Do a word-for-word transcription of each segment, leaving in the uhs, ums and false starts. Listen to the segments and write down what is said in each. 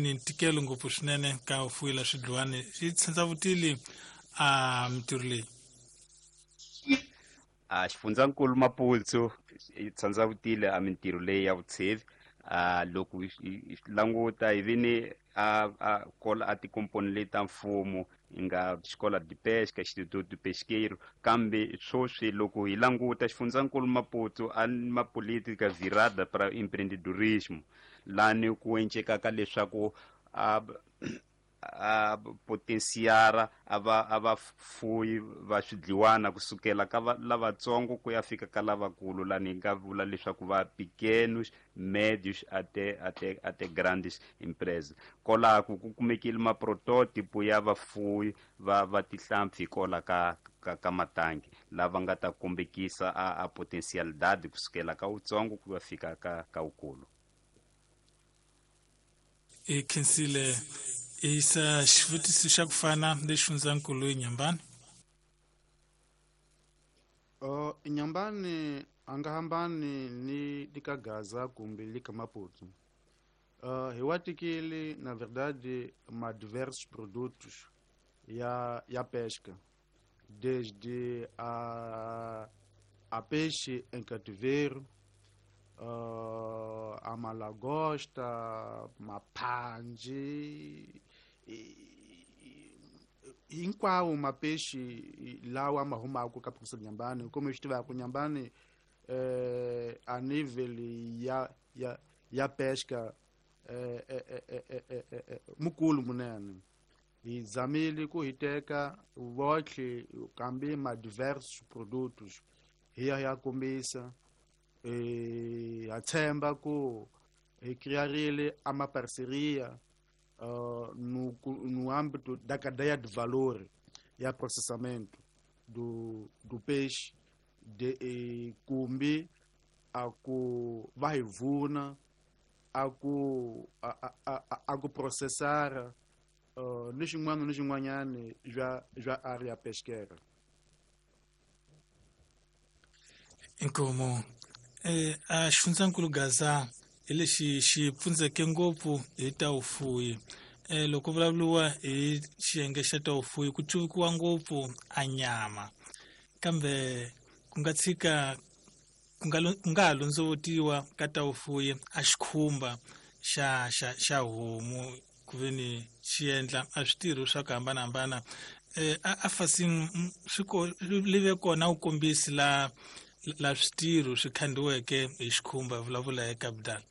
ni ntikelo ngopfu swinene ka ufuyela swidluwani swi tsandzavutile a mintirho leyi. a xifundzankulu Maputsu i tsandzavutile a mintirho leyi ya vutsevi a loko hi languta hi vini a a kola a tikomponi leti ta mfumo inga xikola de pesca Instituto de Pesqueiro kambe swoswi loko hi languta xifundzankulu Maputsu a ma politika virada para empreendedorismo lani ku encekaka leswaku a a potensiara ava ava fuyi va swidliwana kusukela ka lavatsongo ku ya fika ka lavakulu lani nga vula leswaku va pequenos médios até até até grandes empresas kola ku kumekile ma prototype ya vafuyi va va tihlampfi kola ka ka, ka matangi lava nga ta kombekisa a, a potensialidade kusukela ka utsongo ku ya fika ka ka ukulu. E khensile isa xivutiso xa ku fana lexi Xifundzankulu Nyambani. Uh, Nyambani anga hambani ni lika Gaza kumbe lika Maputsu. Uh, hi watikile na verdade ma diversos produtos ya ya pesca, desde a a peixe em cativeiro, uh, a malagosta, mapanje, hinkwavo mapeixe lawa ma humaka ka Phokisa Nyambani como eu estive com Nyambani eh, a nível ya ya ya pesca eh, eh, eh, eh, eh, eh, mukulu munene e zamili ku hiteka votle kambi ma diversos produtos hiya ya kombisa e a tshemba ku e criarile ama parceria Uh, no, no âmbito da cadeia de valor e a processamento do, do peixe de eh, cumbi a ku vaivuna a ku a, a, a, a ku processar uh, nixin'wana ni xin'wanyani já já área pesqueira. Inkomo eh a Xifundzankulu Gaza hi lexi xi pfundzeke ngopfu hi ta ufuyi eh loko vulavuriwa hi xiyenge xa ta ufuyi ku cuvikiwa ngopfu a nyama kambe ku nga tshika ku nga ku nga ha londzovutiwa ka ta ufuyi a xikhumba xa xa xa homu ku veni xi endla a switirhi swa ku hambanahambana eh a fasing swi ko live kona u kombisi la la switirho swi khandiweke hi xikhumba vulavula eka Capital.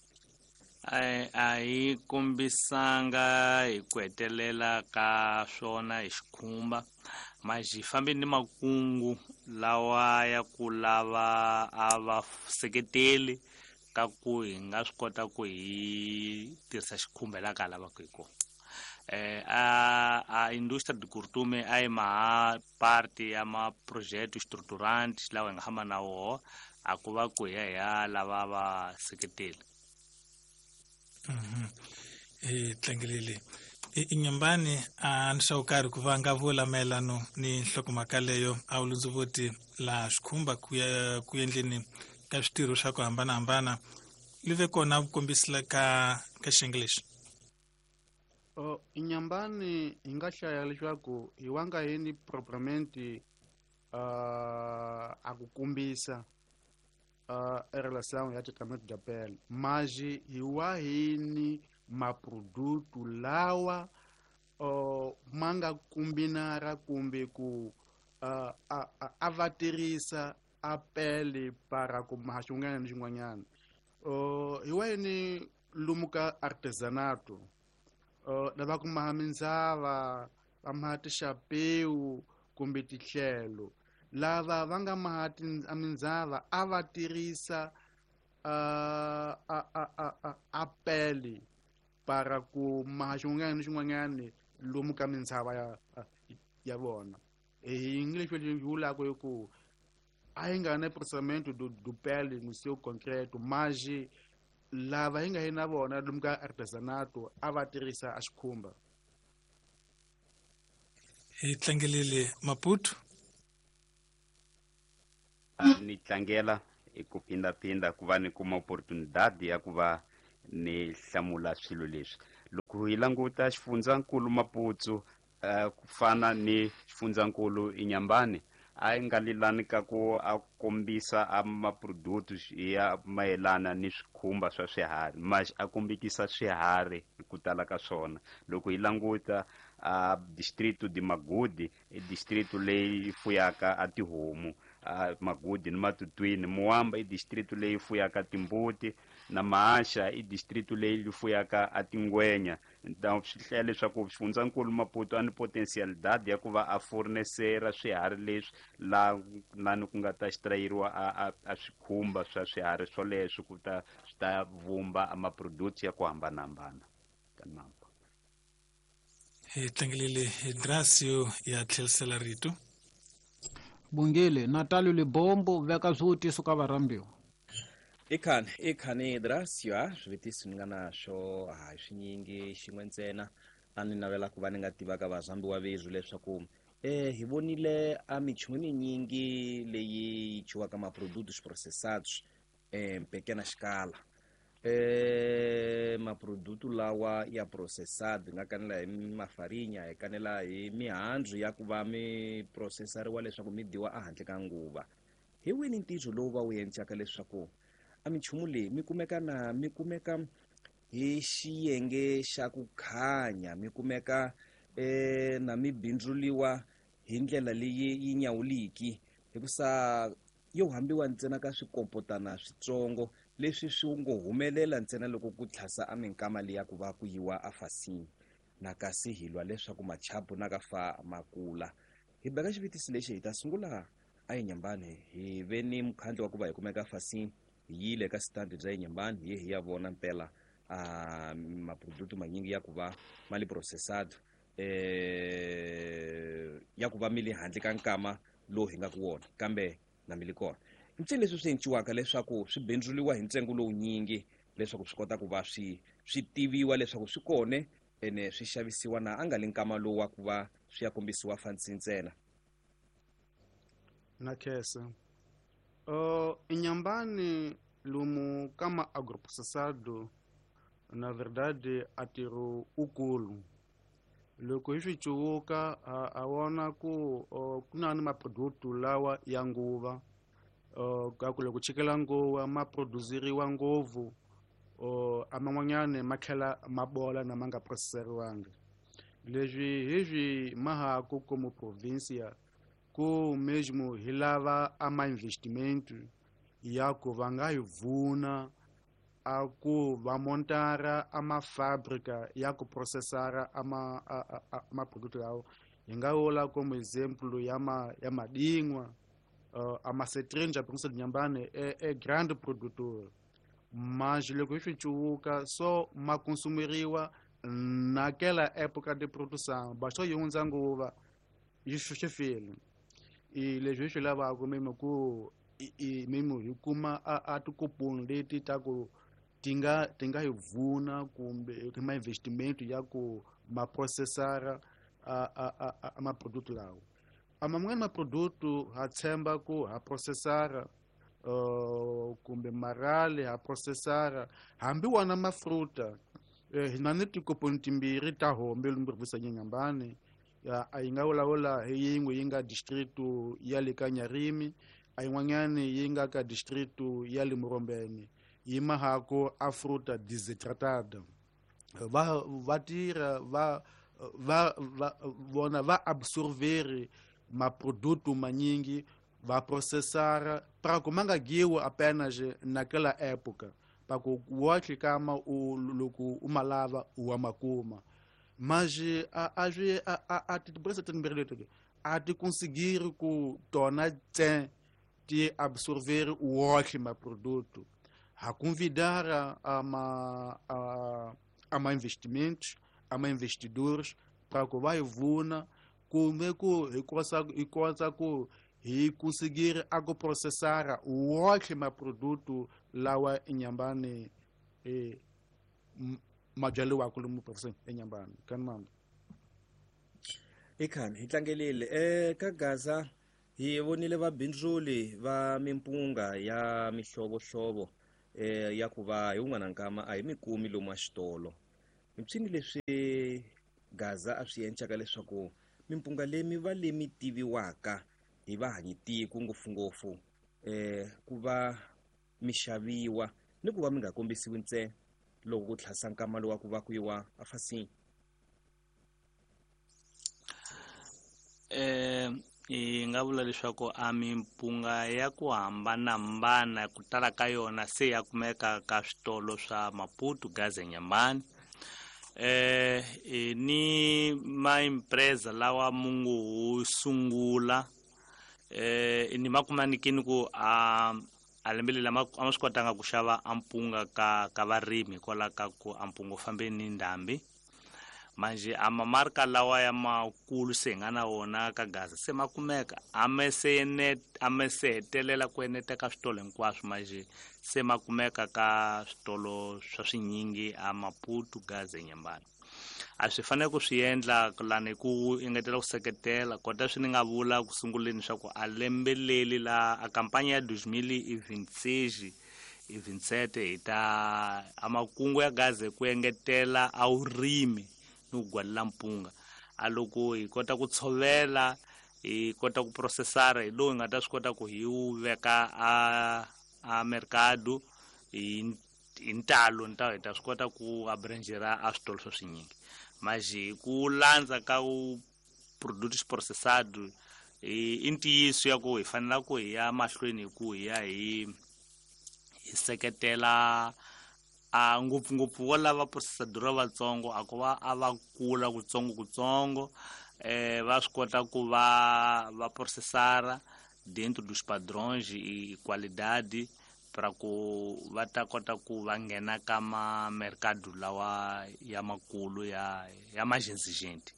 a hi kombisanga hi ku hetelela ka swona hi xikhumba maxi fambe ni makungu lawa ya ku lava a va seketeli ka ku hi nga swi kota ku hi tirhisa xikhumba la ka lavaka hi kona eh a a industria de curtume a yi maha parte ya ma projeto struturante lawa hi nga hamba na woho a ku va ku ya ya lava va seketeli. Mhm eh tlangelele Nyambani a ni swa ku karhi ku va nga vula mayelano ni nhlokomhaka leyo a wu lundzuvoti la swikhumba ku ya ku endleni ka switirho swa ku hambanahambana live kona vukombisi ka ka xiyenge lexi. Uh, Nyambani hi nga hlaya leswaku hi wanga yini propriamente uh, a ku kombisa uh, e relação ya tratamento da pele mas hi wa yini maproduto lawa uh, ma nga kombinara kumbe ku uh, a, a, a va tirhisa a pele para ku maha xin'wana ni xin'wanyana uh, hi wa yini lomu ka artesanato Uh, lava ku maha mindzava va maha tixapeu kumbe tihlelo lava va nga maha mindzava a va tirhisa uh, a, a, a, a, a pele para ku maha xin'wanyana ni xin'wanyana lomu ka mindzava ya, ya vona hi inglês hi vulaka hi ku a yi nga na processamento do, do pele no seu concreto mas lava hi nga yi na vona lomu ka artesanato a va tirhisa a xikhumba. Hi tlangelile Maputo ni tlangela hi ku phindaphinda ku va ni kuma opportunidade ya ku va ni hlamula swilo leswi loko hi languta xifundzankulu Maputsu uh, ku fana ni xifundzankulu Inyambane a yi nga lilani ka ku a kombisa a maproducti ya mayelana ni swikhumba swa swiharhi mas a kombekisa swiharhi hi ku tala ka swona. Loko hi languta a distrito di Magudi i distrito leyi fuyaka a tihomu a Magudi ni Matutwini. Muwamba i distrito leyi fuyaka timbuti na Mahasha i distrito leyi fuyaka a tingwenya. Swi hlaya leswaku xifundzankulu Maputo a ni potentialidade ya ku va a fornesera swiharhi leswi la lani ku nga ta extrayeriwa a, a, a swikhumba swa swiharhi swoleswo ku ta swi ta vumba a maproducti ya ku hambanahambana. Kanampo hi tlangelile Gracio ya tlherisela rito. Bongile Natalio Libombo veka swivutiso ka varambiwa. ikhani ikhani Gracio a swivutiso ni nga na swo a swinyingi xin'we ntsena a ni navela ku va ni nga tivaka vazambiwa vezu leswaku eh hi vonile a michumu minyingi leyi chiwaka maproductos processados eh pequena escala eh maproduto lawa ya processado nga kanela hi mafarinha hi kanela hi mihandzu ya ku va mi processariwa leswaku mi diwa a handle ka nguva. Hi wini ntizo lowu va wu endlaka leswaku a michumu leyi mi kumeka na mi kumeka hi xiyenge xa ku khanya mi kumeka eh na mi bindzuliwa hi ndlela leyi yi nyawuliki hikusa yo hambiwa ntsena ka swikompotana switsongo leswi swi ngo humelela ntsena loko ku tlhasa a minkama leyi ya ku va ku yiwa a fasini na kasi hilwa leswaku machapu na ka fa makula. Hi beka xivitisi lexi hi ta sungula a Inyambane hi ve ni mkhandlo wa ku va hi kumeka fasini hi yile ka stand bya Inyambane hi hi ya vona mpela a maproducto manyingi ya ku va mali processado eh ya ku va mili handle ka nkama lowu hi nga ku wona kambe na mili kona. Ncini leswi swi endliwaka leswaku swi bindzuliwa hi ntsengo lowu nyingi leswaku swi kota ku va swi swi tiviwa leswaku swi kone ene swi xavisiwa na a nga le nkama lowu wa ku va swi ya kombisiwa fansi ntsena. Na khesa uh, Inyambane lomu kama agroprocessado na verdade atiro ukulu loko hi swi cuvuka a vona ku uh, ku na ni maproducto lawa ya nguva uh, ka ku loko chikela nguva ma produziriwa ngopfu uh, aman'wanyana ma tlhela ma bola na ma nga processeriwangi. Leswi hi swi mahaku como provincia ku mesmo hi lava ama investimento ya ku va nga hi vuna a ku va montara ama fabrica ya ku processara ama ama produto lawo hi nga wola como exemplo ya ma ya madingwa uh, ama setrinja por exemplo Inyambane é, é grande produtor mas loko hi swi cuvuka so ma consumeriwa naquela época de produção bastou yi hundza nguva yi swi file i leswi hi swi lavaka mesmo ku i mesmo hi kuma a tikuponi leti ta ku ti nga ti nga hi vuna kumbe ma investimento ya ku ma processara a a a maproduto lawo. Aman'wani maproduto ha tshemba ku ha processara uh, kumbe marale ha processara hambi wana mafruta eh, na ni tikuponi timbirhi ta hombe lomu province ya Inyambane ya a yi nga wulawula hi yin'we yi nga distrito ya le ka Nyarimi a yin'wanyani yi nga ka distrito ya le Murombeni yi mahako a fruta desidratada va va tira va va va vona va absorvere maproduto manyingi va processara para ku manga giwa apenas naquela época para ku wotle kama u loko uma lava u makuma mas a a a a ti presa tan berleto a ti conseguir ku tornar tem ti absorver o wotle maproduto a convidar a ma a a ma investimentos a ma investidores para que vai vuna como é que e coisa e coisa que e conseguir algo processar o ótimo produto lá em Inyambane e majali wa kulumu professor Inyambane kan mama ikhani hi tlangelile eh ka Gaza hi vonile vabindzuli va mimpunga ya mihlovohlovo eh ya ku va hi un'wana nkama a hi mikumi lomu a xitolo mpswini leswi Gaza a swi endlaka leswaku mimpunga leyi mi va leyi mi tiviwaka hi vahanyitiko ngopfungopfu eh ku va mi xaviwa ni ku va mi nga kombisiwi ntsena loko ku tlhasa nkama lowa ku va ku yiwa afasini? eh hi nga vula leswaku a mimpunga ya ku hambanahambana ku tala ka yona se ya kumeka ka switolo swa Maputo, Gaza, Nyambani. eh ni maimpreza lawa mungu sungula eh ni makumanikini ku a alembele lama a swi kotanga ku xava ampunga ka ka varimi kola ka ku ampunga fambeni ndhambi manje amamarka lawa ya makulu se nga na wona ka Gaza se makumeka amesene amesehetelela ku eneta ka switolo hinkwaswo manje se makumeka ka switolo swa swinyingi a Maputo, Gaza, Nyambani. A swi fanele ku swi endla lani ku engetela ku seketela kota swi ni nga vula ku sunguleni swa ku a lembe leli la a kampanya ya deux mille vingt-six vingt-sept hi ta a makungu ya Gaza ku engetela a urimi ni ku gwalela mpunga a loko hi kota ku tshovela hi kota ku processara hi lowu hi nga ta swi kota ku hi wu veka a a mercado hi hi ntalo ni ta hi ta swi kota ku abranjera a switolo swa swinyingi manje ku landza ka u produce processado i ntiyiso ya ku hi fanela ku hi ya mahlweni ku hi ya hi hi seketela a ngopfungopfu wo lava processador vatsongo a ku va a va kula kutsongo kutsongo eh va swi kota ku va va processara dentro dos padrões e qualidade para ku va ta kota ku va nghena ka ma mercado lawa ya makulu ya ya majensi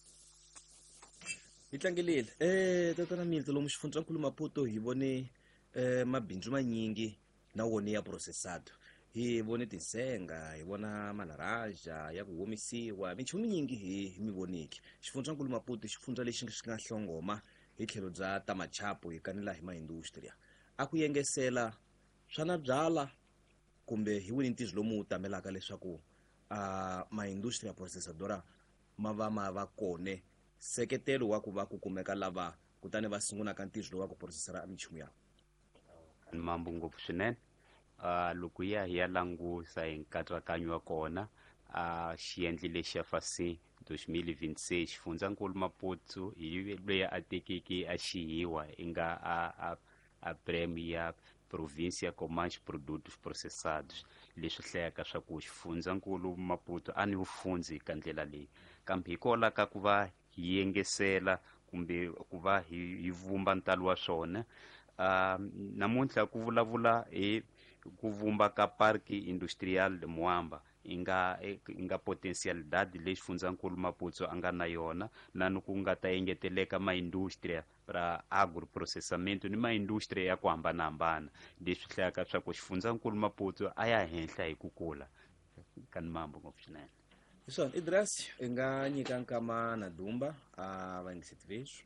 Hi tlangelile eh tatana Milton lomu xifundzakulu Maputo hi vone eh mabindzu manyingi na wona ya processado hi vone tinsenga hi vona malaranja ya ku humisiwa minchumu nyingi hi mi voniki xifundzakulu Maputo xifundza lexi xi nga hlongoma hi tlhelo bya tamachapo hi kanila hi maindustria a ku yengesela swana byala kumbe hi wini ntizo lomu utamelaka leswaku a maindustria processadora ma va ma va kone seketelo wa ku va ku kumeka lava kutani va sungula ka ntizo lowa ku processara minchumu ya mambo ngopfu swinene uh, loko ya hi ya langusa hi nkatsakanyo wa kona a uh, xiendli lexi ya fasi deux mille vingt-six xifundzakulu Maputo hi loyi a tekiki a xihiwa inga a a, a prêmio ya província com mais produtos processados leswi hlayaka swa ku xifundzakulu Maputo a ni vufundzi ka ndlela leyi kambe hikola ka ku va hi yengesela kumbe ku va hi vumba ntalo wa swona uh, namuntlha ku vulavula hi ku vumba ka parque industrial de Moamba inga inga potencialidade leyi xifundzakulu Maputo anga na yona nanu ku nga ta engeteleka ma industria para agroprocessamento ni ma industria ya ku hambanahambana leswi hlayaka swa ku xifundzakulu Maputo a ya henhla hi ku kula kan mambo ngopfu swinene. Iswona Idras inga nyika nkama na Dumba a va ngiseti veswi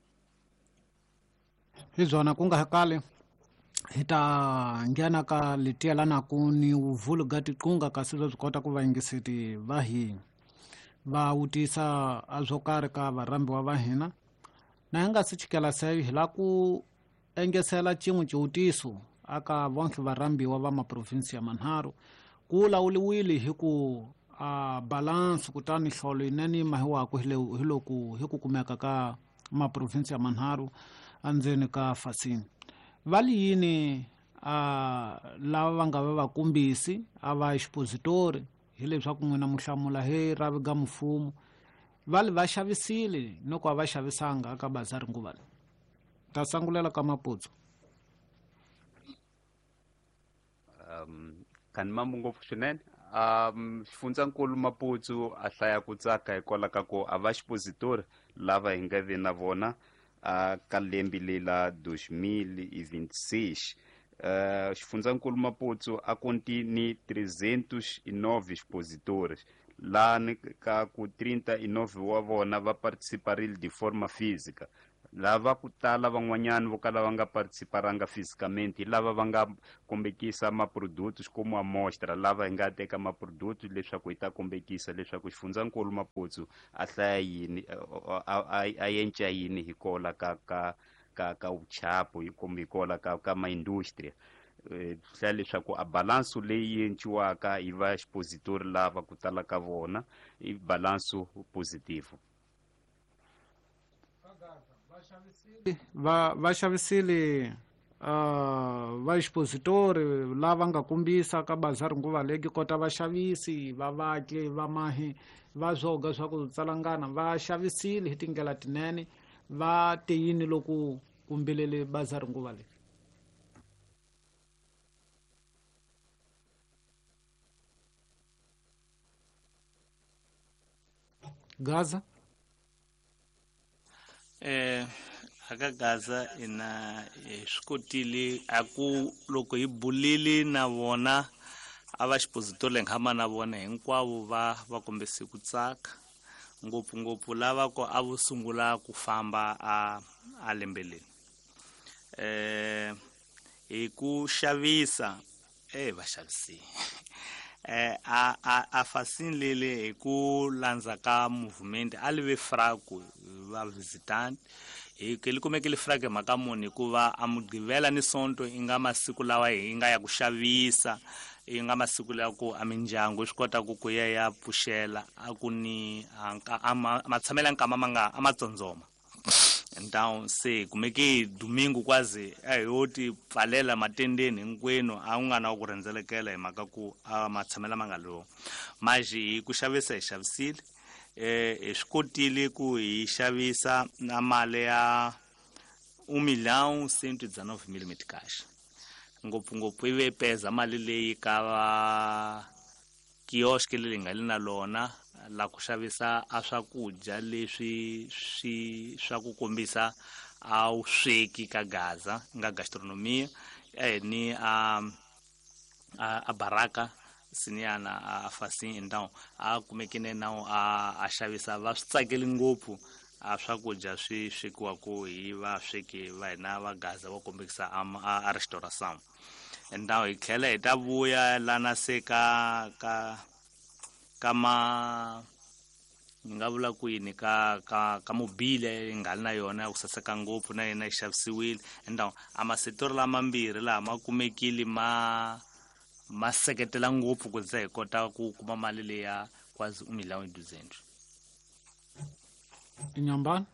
hi zona ku nga hakale hi ta nghena ka letiya la naku ni uvulu ga tiqunga kasi byo kota ku va yingiseti va hina va wutisa a byo karhi ka varambi wa va hina na hi nga si chikela se hi la ku engesela cin'we ciwutiso aka vonke varambiwa va maprovinsi ya manharhu ku lawuliwile hi ku a balance kutani nhlolo yinene mahiwaku hi loku hi ku kumeka ka maprovinsi ya manharhu andzeni ka fasini vali yini a lava va nga va vakumbisi a va expositori hi leswaku n'wina muhlamula hi raviga mfumo vali va xavisile no ku va xavisanga aka bazari nguva leyi ta sangulela ka Maputo um kan mambo ngopfu swinene um xifundzakulu Maputo a hlaya ku tsaka hikola ka ku a va expositori lava hi nga ve na vona a ka lembe lela deux mille vingt-six uh, xifundzakulu Maputo a conti ni trezentos e nove expositores lá ka ku trinta e nove wa vona va participarile de forma física lava ku tala van'wanyani vo kala va nga participaranga fisicamente lava va nga kombekisa maprodutos como amostra lava hi nga teka maprodutos leswaku hi ta kombekisa leswaku xifundzankulu Maputo a hlaya yini a yenca yini hi kola ka ka ka ka uchapo kumbe hi kola ka ka maindustria hlaya leswaku a balanso leyi yenciwaka hi va expositori lava ku tala ka vona i balanso positivo. va vaxavisile uh, va expositori lava nga kombisa ka bazari nguva legi kota vaxavisi vavaki va mahi va zoga swa ku tsalangana va xavisile hi tindlela tinene va teyini loku kumbelele bazari nguva legi. Gaza eh aka Gaza ina swi kotile aku loko hi bulili na vona a va expositor le nghama na vona hinkwavo va va kombise ku tsaka ngopfungopfu lava ko a vo sungula ku famba a a lembeleni eh hi ku xavisa eh va xavisi eh a a a fasinlele hi ku landza ka movement a live fraku va visitant hi ke likumeke le frake maka moni hikuva a mugqivela ni sonto inga masiku lawa hi nga ya ku xavisa inga masiku lawa ku a mindyangu swi kota ku ku ya ya pushela a ku ni matshamela nkama manga amatsondzoma então se kumeke domingo quase ayoti pfalela matendeni hinkwenu a nga na ku rhendzelekela hi maka ku a matshamela mangalo maji ku xavisa hi xavisile eh swi kotile ku hi xavisa na mali ya un milhão cento e dezenove mil meticais ngopfungopfu ive peza mali leyi ka va kiosk leyi nga le na lona la ku xavisa a swakudya leswi swi swa ku kombisa a usweki ka Gaza nga gastronomia eh ni a a baraka siniana a fasin então a kumekene na a xavisa va swi tsakeli ngopfu a swakudya swi swekiwa ku hi va sweki va hina va Gaza va kombisa a a restaurant então hi tlhela hi ta vuya lana se ka ka kama nga vula ku yini ka ka ka mobile nga na yona ku saseka ngopfu na yena xavisiwile então amasetori lama mbirhi laha ma kumekile ma ma seketela ngopfu ku za hi kota ku kuma mali leya quase un milhão e duzentos. Inyambani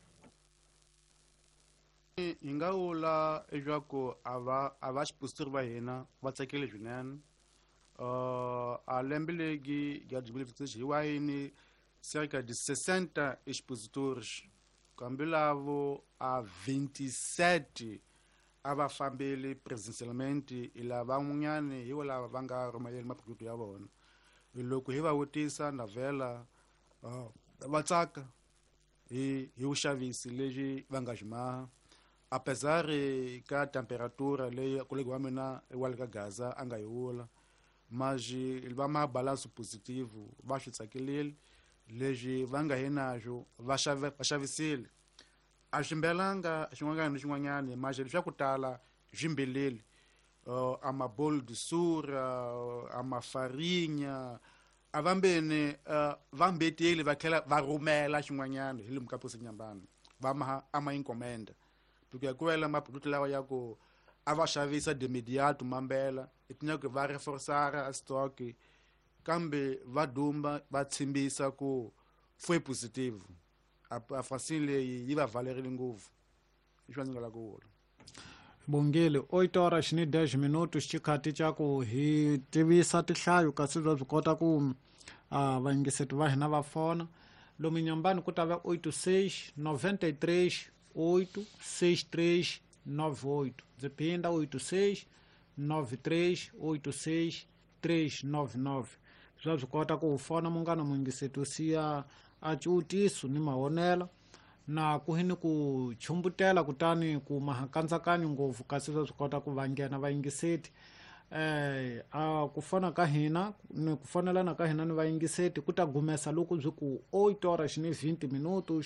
hi nga vula leswaku a va a va expositori va hina va tsakile swinene uh, a lembe legi ya deux mille vingt-six hi wayini cerca de sessenta expositores kambe lavo a vinte-sete a va fambile presencialmente i lava van'wanyani hi lava va nga rhumeleli maproduto ya vona loko hi va vutisa na vhela uh, va tsaka hi hi vuxavisi lebyi va nga ximaha apesar ka temperatura leyi kolegi wa mina wa le ka Gaza a nga yi vula maji va ma balance positivo va swi tsakelile leswi va nga hi naxo va xavisile a ximbelanga xin'wanyana ni xin'wanyana maji leswi ya ku tala ximbeleli uh, a mabolo de sura uh, a mafarinha a vambene uh, va mbeteli va tlhela va rhumela xin'wanyana hi le mukaposi Nyambani va ma a ma encomenda porque ku vela maproduto lawa ya ku a va xavisa de imediato mambela itina ku va reforçara a stock kambe va dumba va tshembisa ku foi positivo a, a fasini leyi yi va valerile ngopfu i swa ndzi nga la ku vula bongile oito horas ni dez minutos xikati xa ku hi tivisa tihlayo kasi bya byi kota ku uh, vayingiseti va hina va fona lomu Nyambani ku ta va oito seis noventa e três oito seis três nove oito ndzi phinda oito seis nove três oito seis três nove nove bya byi kota ku fona mungana muyingiseti u siya a ciwutiso ni mahonela na ku hini ku chumbutela kutani ku mahakandzakani ngopfu kasi swa swi kota ku va nghena vayingiseti eh a ku fona ka hina ni ku fonelana ka hina ni vayingiseti ku ta gumesa loko byi ku oito horas ni vinte minutos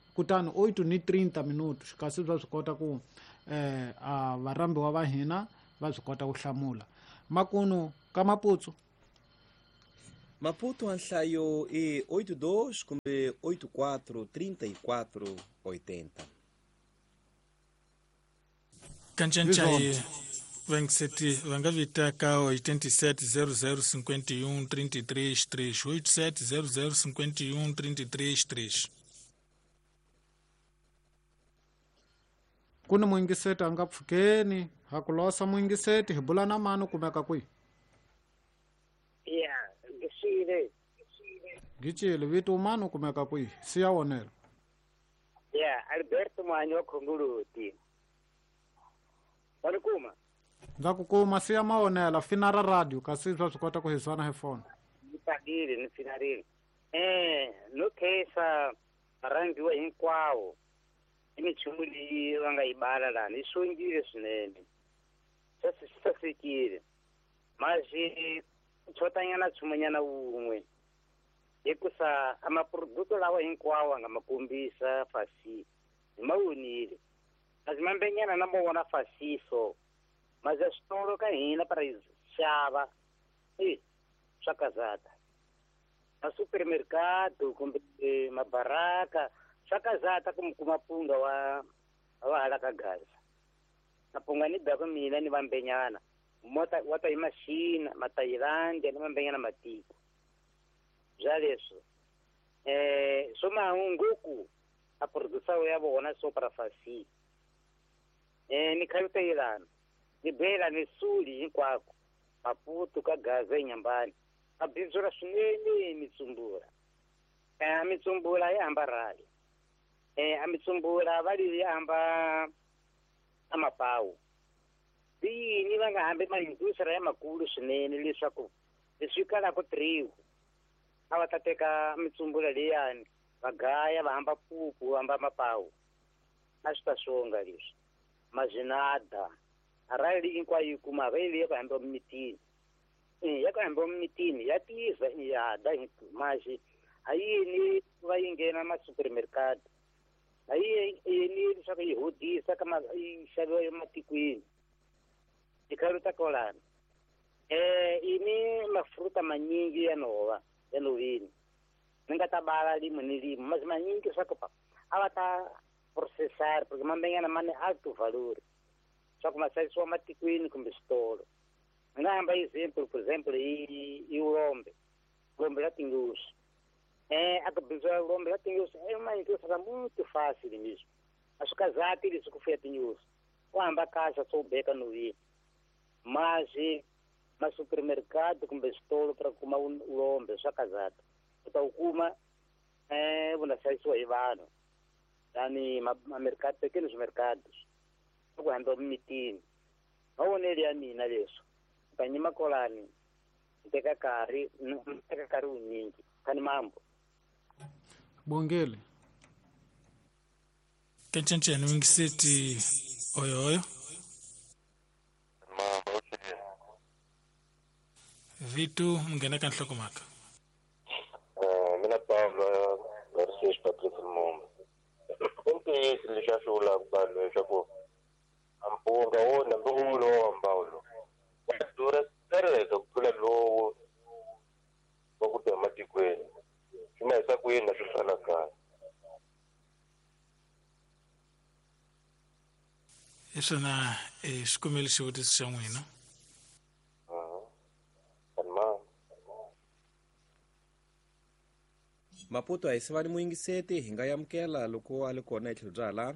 kutani oito ni trinta minutos kasi va swi kota ku eh, a varambiwa va hina va swi kota ku hlamula makunu ka maputsu Maputo a nhlayo i oito dois kumbe oito quatro trinta e quatro oitenta. Kanchanchay Vengseti vanga vita ka oitenta e sete zero zero cinquenta e um trinta e três três oito sete zero zero cinquenta e um trinta e três três. ku ni muingiseti a nga pfukeni ha ku losa muingiseti hi bula na mani u kumeka kwihi ya gishile gicile vito mani u kumeka kwihi siya wonela ya Alberto Mwanyi wa Khongoluti wanikuma ndza ku kuma siya mawonela fina ra radio kasi swa swi kota ku hisana hi foni nipadile ni finarile eh no khesa varangiwa hinkwawo i minchumu leyi va nga yi bala lani yi xongile swinene swi sasekile mazi tshotanyana nchumunyana wun'we hikusa a maproduto lawa hinkwawo a nga ma kombisa fasi hi ma vonile mazi mambenyana na mo vona fasiso mazi a switolo ka hina para hi xava e swa kazata masupermercado kumbe mabaraka swa kazata ku kuma punga wa wa hala ka gaza napunga ni dako mina ni vambenyana mota wata hi machina matayilandi ni vambenyana matiko bya leswo eh swo mahunguku a producer ya vona so para fasi eh ni khayuta yelana ni bela ni suli hinkwako Maputo ka gaza enyambani a bindzu ra swinene mitsumbula eh mitsumbula ya ambarali eh amitsumbula vali ya amba amapawu bini va nga hambi maindustri ya makulu swinene leswaku leswi kala ku triwu a va ta teka mitsumbula leyani va gaya va hamba pupu va hamba mapawu a swi ta swonga leswi mazinada a rali hinkwayo yi kuma va yi ya ku hamba mimitini eh ya ku hamba mimitini ya tiza ya da maji a yini va yi nghena masupermercado a yi yini leswaku yi hodisa ka yi xaviwa ematikweni tikharu ta kolana eh ini mafruta manyingi ya nova ya novini ni nga ta bala limo ni limo mas manyingi swa ku a va ta processar porque mambenyana mane alto valor swa ku masaisiwa matikweni kumbe switolo ni nga hamba example por exemplo i i ulombe ulombe la tinguxa eh a ku bizwa ulombe la tinguxa é uma indústria muito fácil mesmo as casati eles ku feia tinguxa ku hamba caixa só beca no vi mas ma supermercado kumbe switolo para kuma ulombe swa kazata u ta ukuma eh vona saisiwa hi vanhu yani mamercado pequenos mercados ku hamba mimitini ma vonele ya mina leswo ta nyima kolani teka karhi teka karhi unyingi kani mambo bongele kentshentshen wingiseti oyo oyo vitu mngena ka nhlokomhaka mina Pablo Garcia Patrick Mombe intiyiso lexi a swi vulaka vanhu leswaku ampunga wo nambe u lowo ambawulo wa durha tereka ku tlula lowu wa ku ta ematikweni swi ma hisa ku yini na swi sala kaya hi swona i xikumeli xivutiso xa n'wina Maputo a hi se va ni muyingiseti hi nga yamukela loko a li kona etlhelo bya halano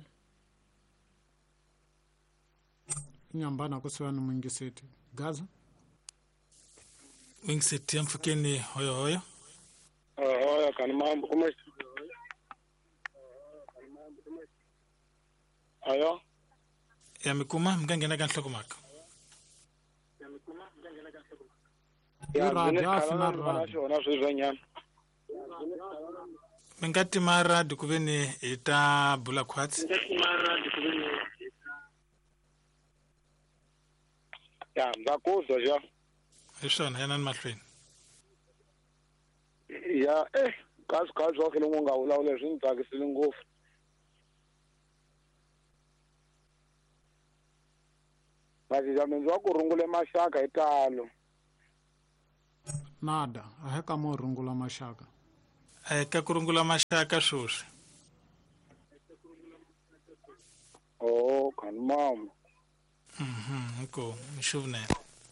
nyambana ku siva ni muingiseti gaza wingiseti ya mpfukeni hoyo hoyo hoyo kani mambo kuma ayo ya mikuma mi nga nghena ka nhlokomhaka i radio a fina radio swona swizwanyana mi nga tima radio ku ve ni hi ta bula khwatsi ya ndza kuzwa ja hi swona yana ni mahlweni ya eh kazi kazi wa khile n'wi nga vulavula leswi ni tsakisile ngopfu khazizamenzi wa ku rungule maxaka hi talo nada a he ka mo rungula maxaka a hi ka ku rungula maxaka swoswi o khani mama mhm inkomu nxuvunene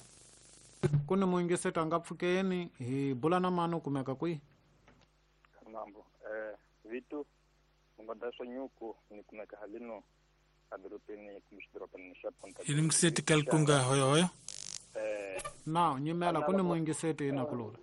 ku ni muingiseti a nga pfukeni hi bula na mani u kumeka kwihi mambo eh vitu ngoda swa nyuku ni kumeka halino adropeni kumshidropeni shaponta ini mngiseti kalkunga hoyo hoyo eh na nyimela ku ni muingiseti ina kulula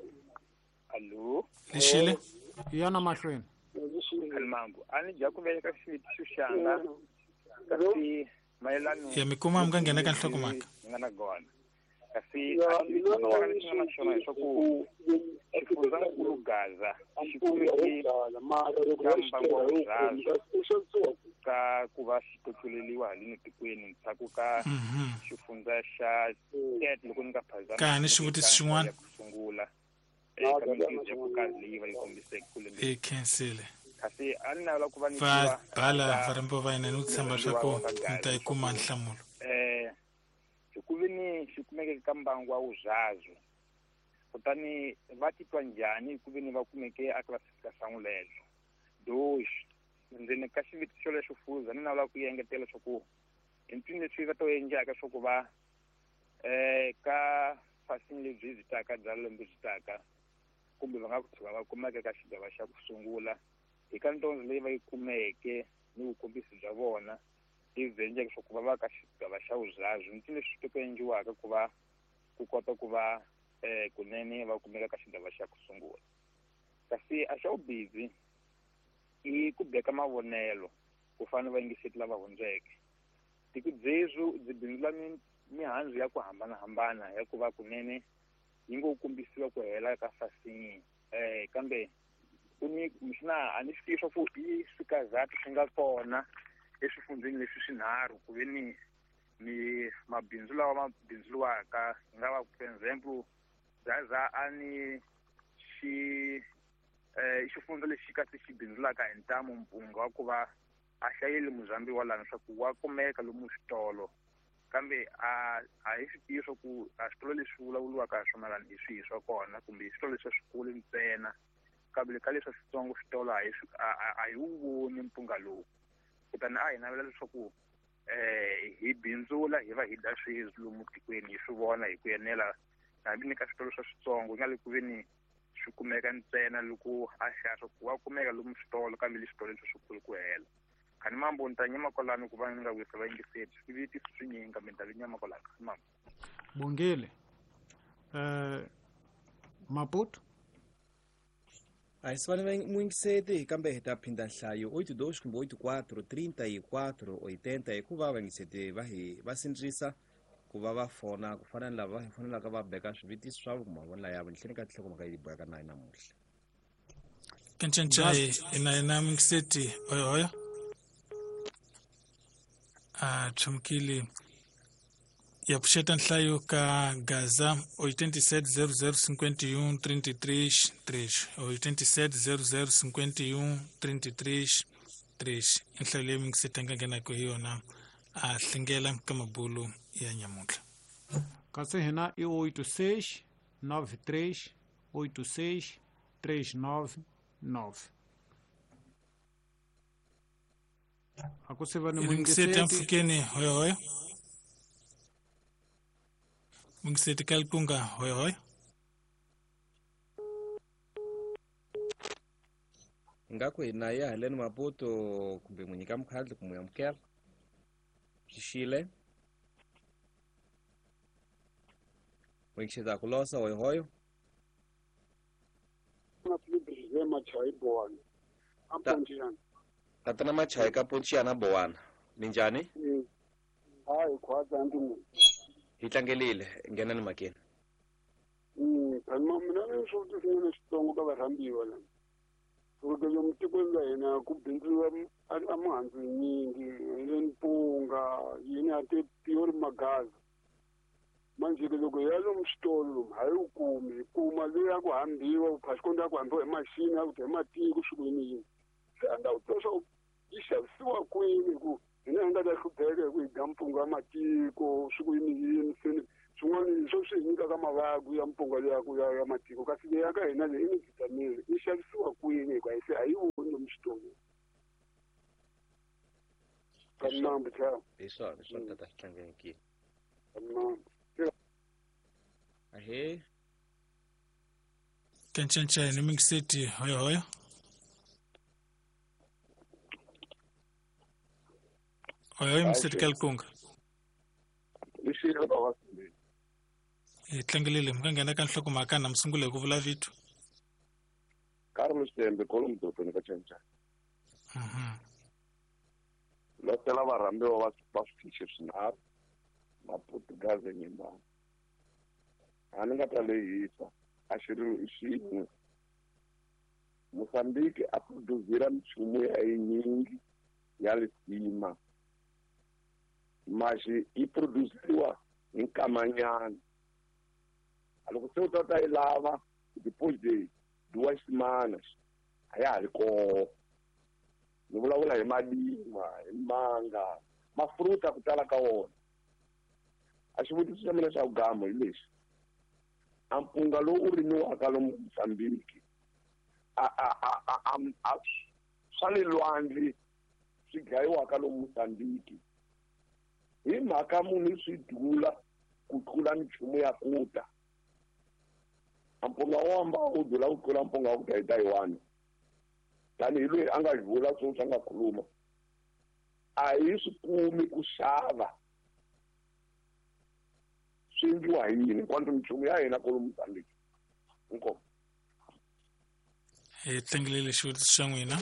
allo lexile yana mahlweni khani mambo ani ja ku veka xiti xuxanga kasi mayelano ya mikuma mga nghena ka nhlokomhaka nga na gona kasi xifundzakulu lexi nga na xona leswaku xifundzankulu gaza xi kumeke ka mbangu wa vuzhazo ka ku va xi totloleliwa halini tikweni ntshaku ka xifundza xa tet loko ni nga phazama ka ni xivutiso xin'wana ku sungula eka mintirho ya vukazi leyi va yi kombiseke kule e khensile kasi a ni navela ku va va bhala varimbo va yena ni ku tshemba swa ku ni ta yi kuma nhlamulo eh ku ve ni xi kumeke ka mbangu wa vuzhazo kutani va titwa njhani ku ve ni va kumeke aka va fika sangu lelo doxi ndzeni ka xivutiso lexo fuza ni navela ku engetela swa ku hi ncini leswi va to endlaka swa ku va eh ka fasini lebyi byi taka bya lembe byi taka kumbe va nga ku tshuka va kumeka ka xigava xa ku sungula hi ka ntondzo leyi va yi kumeke ni vukombisi bya vona hi venjeke swa ku va va ka xigava xa vuzhazo ncini leswi swi to endliwaka ku va ku kota ku va eh kunene va kumeka ka xigava xa ku sungula kasi a xa vubihi i ku beka mavonelo ku fana va yingiseti lava hundzeke tiko dzezu byi bindzula mihandzu ya ku hambanahambana ya ku va kunene yi ngo kombisiwa ku hela ka fasini eh kambe kuni mishina a ni swi swa ku i swikazati swi nga kona eswifundzeni leswi swinharhu ku ve ni ni mabindzu lawa ma bindzuriwaka hi nga va for example zaza a ni xi eh xifundzo lexi kasi xi bindzulaka hi ntamu mpunga wa ku va a xayeli muzambi wa lana swa ku wa kumeka lomu switolo kambe a a hi swi tivi swa ku a switolo leswi vulavuriwaka hi swona lani hi swihi swa kona kumbe hi switolo leswi swikulu ntsena kambe ka leswi switsongo switolo a hi a hi wu voni mpunga lowu kutani a hi navela leswaku eh hi bindzula hi va hi da sweswi lomu tikweni hi swi vona hi ku enela hambi ni ka switolo swa switsongo nga le ku ve ni swi kumeka ntsena loko a xava swa ku wa kumeka lomu switolo kambe le switolo leswi swikulu ku hela khani mambo ni ta nyama kwalano ku va ni nga wisa va yingiseti swi viti swi nyingi kambe ni ta nyama kwalano mambo bongile eh maputo a hi sivani va muingiseti kambe hi ta phinda nhlayo oito dois kumbe oito quatro trinta e quatro oitenta hikuva vaingiseti va hi va sindzisa ku va va fona ku fana ni lava hi fanelaka va beka swivutiso swa mavonela ya va nhleni ka tinhlokomhaka yi boyaka na hi namuhla kencencayi ina ina mingiseti hoyo hoyo a tshumkile ya pfuxeta nhlayo ka gaza oitenta zero zero cinquenta e um trinta e três três oitenta zero zero cinquenta e um trinta e três três i nhlayo leyi mingiseti a nga nghenaka hi yona a hlengela ka mabulu ya nyamuhla kasi hina i oito seis nove três oito seis três nove nove aku se va ni mingiseti a mpfukeni hoyo hoyo mingiseti kalkunga hoyo hoyo ingaku hina ya heleni maputo kumbe mwenyika mkhandle kumuyamukela xixile mwekixeta kulosa hoyo hoyo tatana machayi ka ponciyana bowana minjhani hayi khwatsa ndini hi tlangelile nghena ni makeni khani ma mina ni swo tisinene xitsongo ka varhambiwa lani loko lomu tikweni la hina ku bindziwa a mihandzu yinyingi le mpunga yini a ti tiori magazi manjike loko ya lomu switolo lomu hayi wu kumi hi kuma leyi ya ku hambiwa phasikonto ya ku hambiwa hi maxini ya ku hi matiko swi kwini yini se a nga wu twa swa yi xavisiwa kwini ku hina nga ta hlupheka hi ku hi dya mpunga ya matiko swi ku yini yini se swin'wana swo swi hi nyikaka mavaku ya mpunga leya ku ya ya matiko kasi leya ka hina leyi i ni vitamini yi xavisiwa kwini hikuva hi se a yi voni lomu xitolo kamnambu chao hi swona hi swona tata xitlangekile kamnambu ahe Kanchanchay Ming City hoyo hoyo. Hoyo hoyo Ming City Kalkunga. lexilo va va sindile Hi tlangelile mkangena ka nhloko mhaka na msungule ku vula vitu. Carlos Tembe kolomu dotoni ka Chancha Mhm. lo tela varhambiwa va va switichi swinharhu maputugazi nyimbana a ni nga ta lehisa a xi ri xin'we Mozambique a produzira minchumu ya yinyingi ya lisima maxi yi produziwa hi nkamanyana loko se u ta ta yi lava deposit duwa ximana a ya ha ri koho ni vulavula hi malima hi manga mafruta ku tala ka wona a xivutiso xa mina xa vugamo hi lexi a mpunga lowu u rimiwaka lomu Mozambique a a a a a swa le lwandle swi dlayiwaka lomu Mozambique hi mhaka munhu swi dula ku tlula minchumu ya kuta a mpunga wamba u dula ku tlula mpunga wa kuta hi Taiwan tanihi loyi a nga vula swo swa nga khuluma a hi swi kumi ku xava swi endliwa hi yini kwanto minchumu ya hina kolomu Mozambique inkomo Hi tlangelile xivutiso xa n'wina.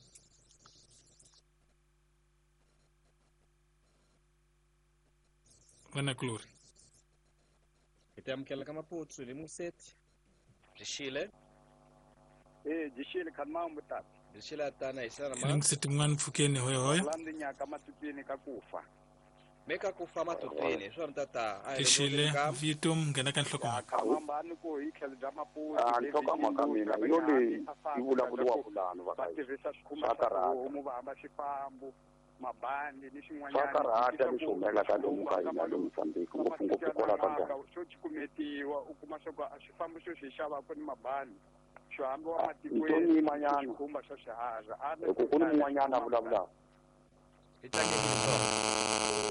Vana kulori. hi ti amukela ka maputsu ni museti byi Eh, jishile kanmambo tata. byi xile atana hi xana Ming ma City mngani mfukeni hoyo hoyo. Landi nyaka matutini kakufa. meka ku fa matutini hi swona tata a hi Tixile vito mngena ka nhloko mhaka. Kamamba ni ko hi tlhelo bya maputi. Ah, nhloko mhaka mina hi yo leyi yi vulavuriwa vulano va va ka tirhisa swikhumba swa swa karhata. tihomu va hamba xifambo mabandi ni swa swin'wanyana karhata leswi humelelaka lomu ka hina lomu Mozambique ngopfungopfu kola ka Ghana xo cikumetiwa u kuma swa ku a xifambo xo xi xavaka ni mabandi xo hambiwa ito ni manyana xikhumba xa xiharhi a loko ku ni mun'wanyana a vulavulaka hi tlangekile swona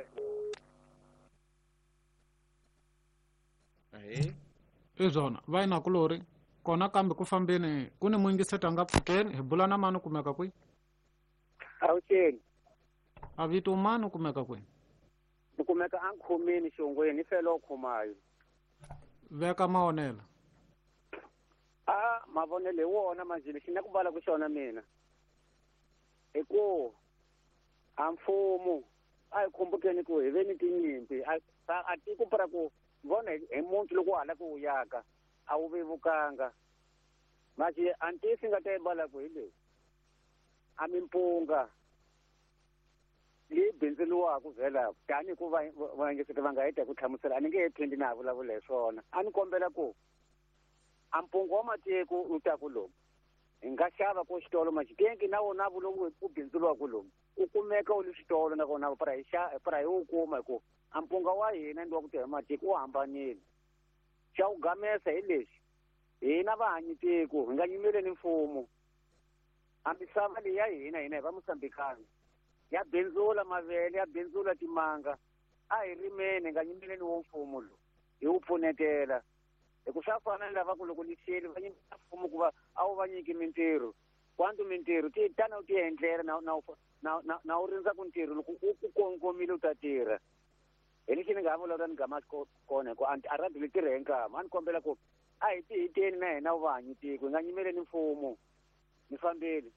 ahe i zona va yi na kulori kona kambe ku fambeni ku ni muingiseti a nga pfukeni hi bula na mani u kumeka kwihi Awutheni a vito mani u kumeka kwihi ni kumeka a nkhomeni xongweni i fele o khomayo veka mawonela a mavonele hi wona manje lexi na ku vala ku xona mina i ku a mfumo a hi khumbukeni ku hi ve ni tinyimpi a a tiko para ku vona hi muti loko hala ku yaka a wu vevukanga manje antisi nga ta yi vala ku hi leyi a mimpunga leyi bindzeliwaka vhela tani ku va vaingeseti va nga heta ku hlamusela a ni nge he phindi na ha vulavula hi swona a ni kombela ku a mpunga wa matiko u ta ku lomu hi nga xava ko xitolo maxitenki na wona vulowu ku bindzeliwaka lomu u kumeka u le xitolo na kona para hi para hi wu kuma hi ku a mpunga wa hina ndi wa ku tihi matiko wu hambanile xa wu gamesa hi lexi hina vahanyitiko hi nga yimeleni mfumo a misava leyi ya hina hina hi va Mosambikani ya bindzula mavele ya bindzula timanga a hi rimeni hi nga yimeleni wo mfumo lowu hi wu pfunetela hi ku swa fana ni lava ku loko ni xiyeli va nyika mfumo ku va a wu va nyiki mintirho kwanto mintirho ti tana u ti endlela na na na na na u rindza ku ntirho loko u ku kongomile u ta tirha hi lexi ni nga vulavula ni gama kona hi ku a radi li tirhe hi nkama a ni kombela ku a hi tihiteni na hina vahanyitiko hi nga yimeleni mfumo ni fambile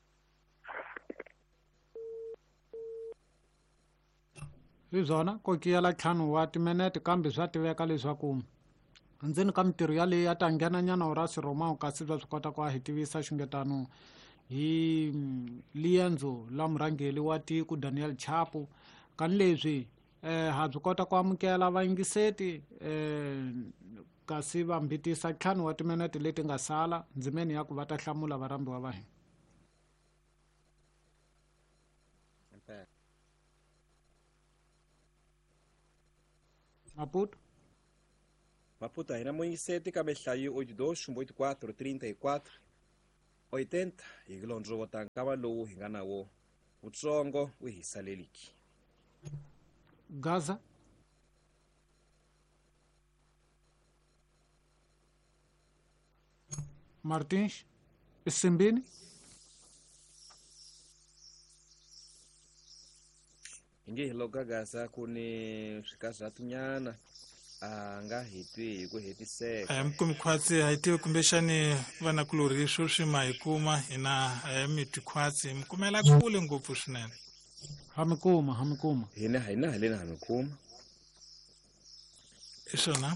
hi byona kokiyela ntlhanu wa timinete kambe swa tiveka leswaku ndzeni ka mintirho yaleyi ya ta nghenanyana urasi romawu kasi bya swi kota ku a hi tivisa xingetano hi lienzo la murhangeli wa tiko Daniel Chapo kani leswi eh ha byi kota ku amukela vayingiseti eh kasi va mbitisa ntlhanu wa timinete leti nga sala ndzimeni ya ku va ta hlamula varambiwa va hina Maputo. Maputo hina moisete kabehlayo oito dois oito quatro trinta e quatro oitenta hi kilondro wotankava lowu hi nga na wo wutsongo wu hi saleliki. Gaza. Martins. Isimbini. Inge hiloka Gaza kuni swikazatunyana a nga hitwi hi ku hetiseka. Eh mkumikhwatsi haitiwe kumbexani vanakulori swo swi ma hi kuma hina eh, mitwi khwatsi mkumela kule ngopfu swinene. Hamikuma hamikuma. Hina hina halena hamikuma. I swona.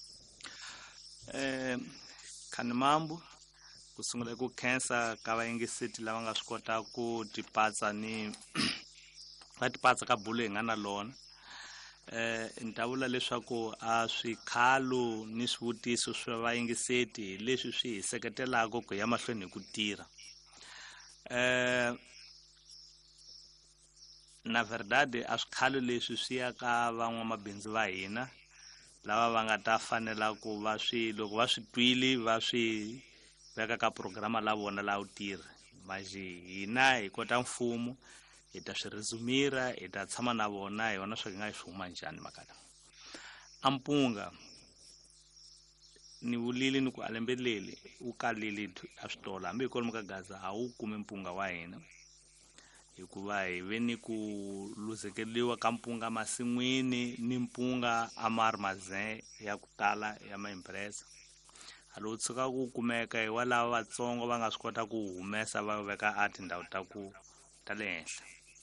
Eh khani mambo ku sungula ku khensa ka vayingiseti lava nga swi kota ku tipatsa ni va tipatsa ka bulo hi nga na lona. Eh ni ta vula leswaku a swikhalu ni swivutiso swa vayingiseti leswi swi hi seketelaka ku ya mahlweni hi ku tirha. Eh na verdade a swikhalu leswi swi ya ka van'wamabindzu va hina lava va nga ta fanela ku va swi loko va swi twile va swi veka ka programa la vona la u tirha. Maji hina hi kota mfumo hi ta swi resumira hi ta tshama na vona hi vona swi nga swi huma njhani makala. Ampunga ni vulile ni ku alembelele u kalile a switolo hambi hi kwalomu ka Gaza a wu kumi mpunga wa hina hikuva hi ve ni ku luzekeliwa ka mpunga masin'wini ni mpunga amarmazen ya ku tala ya maimpresa. Halo tshuka ku kumeka hi walava vatsongo va nga swi kota ku humesa va veka a tindhawu ta ku ta le henhla.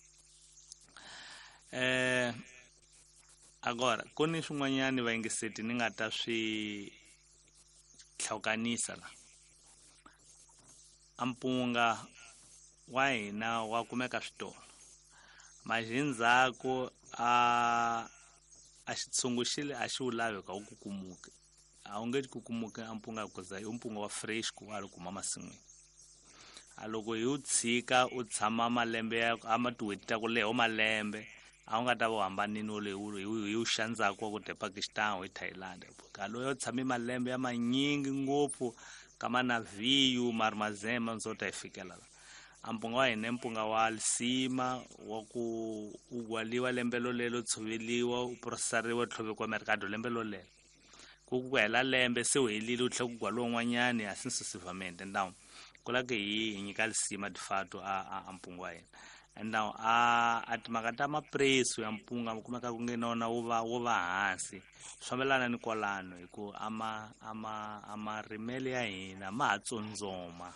Eh agora kuni swin'wanyani vayingiseti ni nga ta swi tlhawukanisa la. Ampunga wa hina wa kumeka switolo majindzako a a xitshunguxile a xi wu lavi ka wu kukumuka a wu nge kukumuka ampunga kuza hi mpunga wa fresh ku a ri kuma masin'wini. A loko hi wu tshika u tshama malembe ya ama tiweti ta ku leha malembe a wu nga ta wu hambanini wo leyi hi wu xandzaka ku Pakistan hi Thailand. Ka loyo tshame malembe ya manyingi ngopfu kama na viyu marmazen manzota hi fikela la. Ampunga wa hina mpunga wa lisima wa ku ugwaliwa lembe lo lelo tshoveliwa u processariwa tlhovekwa mercado lembe lo lelo ku ku hela lembe se u helile u tlhe ku gwaliwa n'wanyani hasi successivamente ndawu kula ke hi nyika lisima difato a ampunga wa hina. Ndawu a a timhaka ta mapreso ya mpunga kumeka ku ngenona wo va wo va hansi swambelana ni kwalano hi ku ama ama ama rimele ya hina ma ha tsondzoma.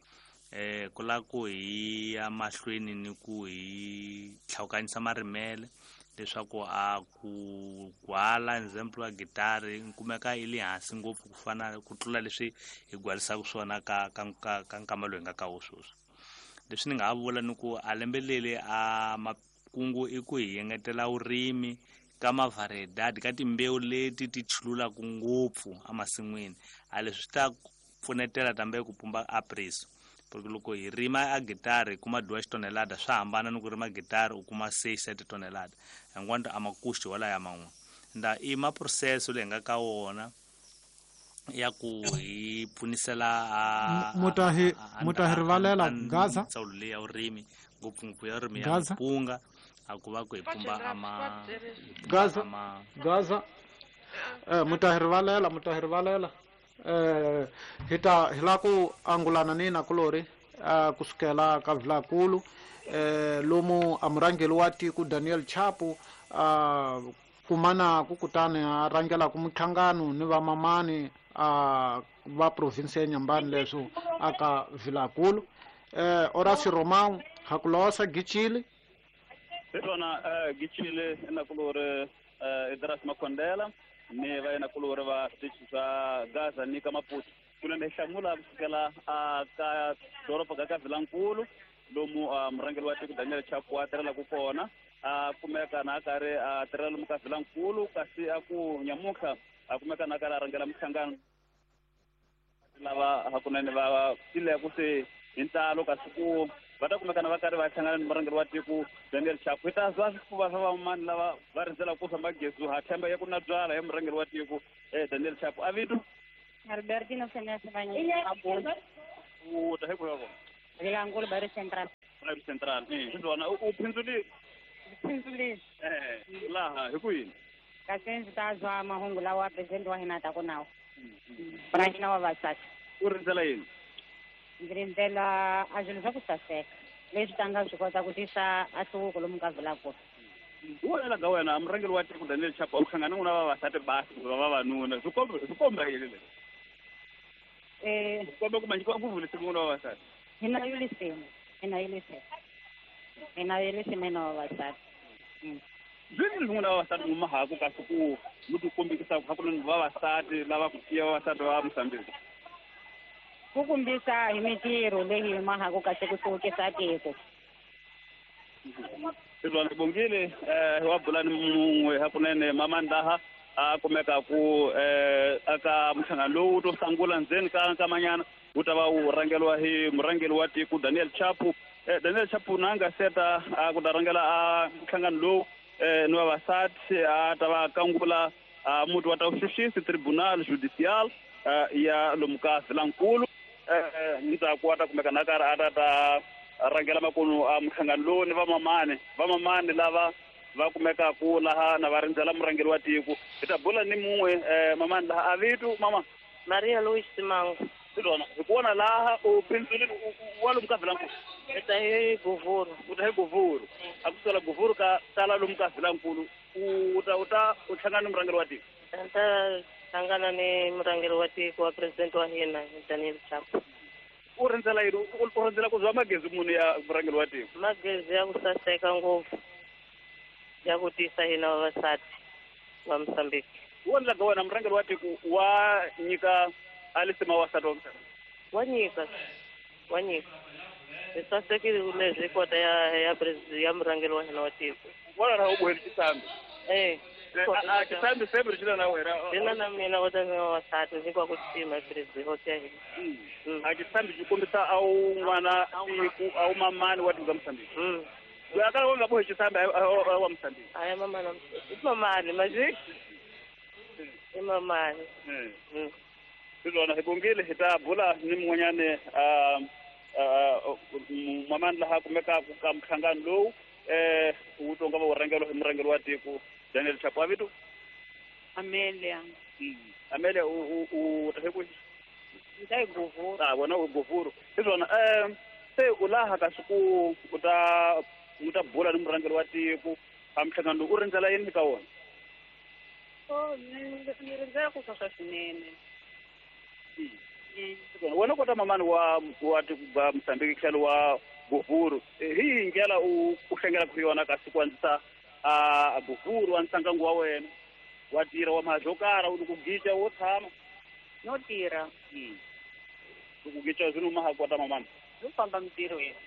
Eh kula ku hi ya mahlweni ni ku hi tlhawukanisa marimele leswaku a ku gwala example wa gitari kumeka ile hansi ngopfu ku fana ku tlula leswi hi gwalisaka swona ka ka ka nkama loyi nga ka woswoswo. Leswi ni nga vula ni ku alembelele a makungu i ku hi yengetela urimi ka mavariedad ka timbewu leti ti chululaku ngopfu amasin'wini a leswi ta pfunetela tambe ku pumba a preso. Porque loko hi rima a gitari kuma dua tonelada swa hambana ni ku rima gitari u kuma six sete tonelada hinkwato a makuxi wala ya man'we nda i ma process leyi nga ka wona ya ku hi pfunisela a mutahi mutahirivalela Gaza tsawulo leyi ya urimi ngopfungopfu ya urimi ya mpunga a ku va ku hi pumba ama Gaza Gaza eh mutahirivalela mutahirivalela eh hita hilaku angulana nina kulori uh, kusukela ka Vilakulu eh lomu amurangeli wa tiku Daniel Chapu uh, kumana kukutane arangela ku muthangano ni va mamani uh, va province ya Nyambani leswo aka Vilakulu eh Orasi Romão hakulosa Gichile Petona uh, Gichile na kulore uh, Idras Makondela ni va na kulore va stitch za Gaza ni kama Maputo kuna shamula kusukela ka doropa ka Vilankulu lomu mrangeli wa tiku Daniel Chapu atrela kukona kumeka na kare atrela muka Vilankulu kasi aku nyamuka kumeka na kare arangela mthangano lava hakuna ni va sile ku se intalo kasi ku va ta kumeka va karhi va hlangana ni murhangeri wa tiko Daniel Chapu. Hi ta zwa swifuva swa van'wani lava va rindzela ku famba gezi ha themba ya ku na byala ya murhangeri wa tiko eh Daniel Chapu. A vitu Albertino Senesi Vanyika Abu. u ta he ku ya kona Rilangulo Bari Central. Bari Central. Eh swona u phindzuli Phindzuli. eh laha hi ku yini Kasi ndzi ta zwa mahungu lawa president wa hina ta ku nawo. Branch na vavasati. u rindzela yini Ndzi rindzela a swilo swa ku saseka leswi ta nga swi kota ku tisa ahluvuko lomu ka Vilakulu. wena ga wena murhangeri wa tiko Daniel Chapu u hlangana n'wina vavasati basi ku va vavanuna swi komba swi komba yini leswi Eh komba ku manyikiwa ku vulisi n'wina vavasati hina yulisini hina yulisini hina yulisini hina vavasati. zwini n'wina vavasati mu mahaku kasi ku mi ti kombekisa ku hakuna vavasati lava ku tiya vavasati va Mozambique Ku kombisa hi mitirho leyi hi mahaka kasi ku hluvukisa tiko. Silwana Bongile eh wa bulani mun'we hakunene mama Ndaha a kumeka ku eh aka mhlangano lowu to sangula ndzeni ka nkamanyana wu ta va wu rhangeliwa hi murhangeri wa tiko Daniel Chapu. eh Daniel Chapu na nga seta a ku ta rhangela a nhlangano lowu eh ni vavasati a ta va kangula muti wa tawuxuxisi tribunal judicial ya lomu ka Vilankulu. eh ni ta ku ta kumeka na karhi a ta ta rhangela makunu a mhlangano lowu ni vamamani vamamani lava va kumeka ku laha na va rindzela murhangeri wa tiko. Hi ta bula ni mun'we eh mamani laha a vitu mama Maria Louis Simango. Silwana hi kuona laha u phindzuli wa lomu ka Vilankulu Eta hi Guvuru. u ta hi Guvuru a ku sala Guvuru ka tala lomu ka Vilankulu u ta u ta u hlangana ni murhangeri wa tiko Anta hlangana ni murhangeri wa tiko wa president wa hina Daniel Chapu. u rindzela yini u rindzela ku zwa magezi muni ya murhangeri wa tiko Magezi ya ku saseka ngopfu ya ku tisa hina vavasati va Mozambique. wona laga wena murhangeri wa tiko wa nyika alisema vavasati wa Mozambique Wa nyika wa nyika hi sasekile leswi kota ya ya president ya murhangeri wa hina wa tiko. wona na u boheli xisambi Eh a xisambi se ri xila na wena Hina na mina kota ni vavasati ndzi kwa ku xima president wa hina. a xisambi xi kombisa a wu n'wana tiko a wu mamani wa tiko ka Mozambique loyi a kala u nga bohi xisambi wa Mozambique Aya mama na i mamani maji i mamani. Silwana hi bongile hi ta bula ni mun'wanyane mamani laha kumeka ka mhlangano lowu eh wu tonga va wu rhangeriwa hi murhangeri wa tiko Daniel Chapu. A vitu Amelia. Amelia u u ta he ku Ndai Guvuru. ah wona u Guvuru. Silwana eh se u laha ka siku u ta u ta bula ni murhangeri wa tiko a mhlangano lowu u rindzela yini ka wona Oh ni ni rindzela ku sasa swinene. wena kota mamani wa wa tiko ba Mozambique tlhelo wa Guvuru hi ndlela u u hlengela ku yona ka siku andzisa a Guvuru wa ntsangangu wa wena wa tirha wa mahajokara u ku gica wo tshama No tirha. ku gica zwinu maha kota mamani Zo famba mitirhweni.